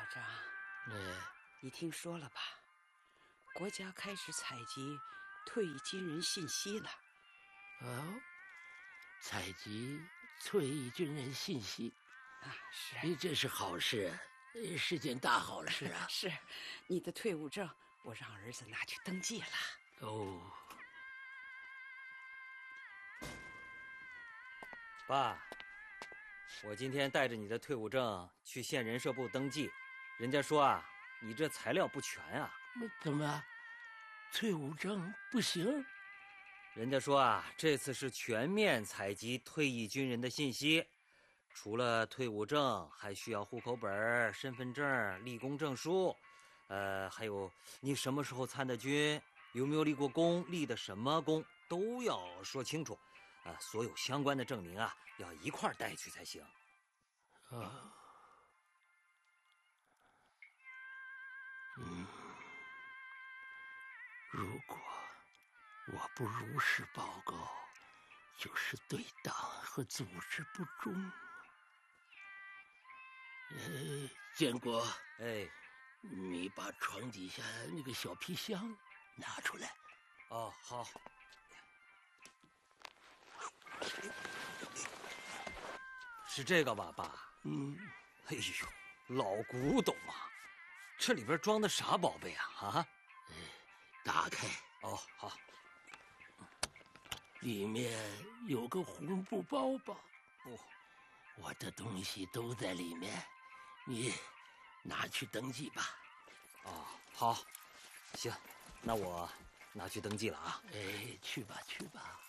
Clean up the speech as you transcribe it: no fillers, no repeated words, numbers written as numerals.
张，你听说了吧？国家开始采集退役军人信息了。 哦，采集退役军人信息啊，是， 这是好事，是件大好事啊！ 是，你的退伍证我让儿子拿去登记了。 哦， 爸，我今天带着你的退伍证去县人社部登记，人家说啊，你这材料不全啊。 怎么？退伍证不行？ 人家说啊，这次是全面采集退役军人的信息，除了退伍证，还需要户口本、身份证、立功证书，还有你什么时候参的军，有没有立过功，立的什么功，都要说清楚。所有相关的证明啊，要一块儿带去才行。 如果我不如实报告，就是对党和组织不忠。建国，你把床底下那个小皮箱拿出来。 哦，好。是这个吧，爸？哎呦，老古董啊！这里边装的啥宝贝啊？啊？ 打开。 哦，好。 里面有个红布包包。我的东西都在里面，你拿去登记吧。 哦，好，行，那我拿去登记了啊。 去吧，去吧。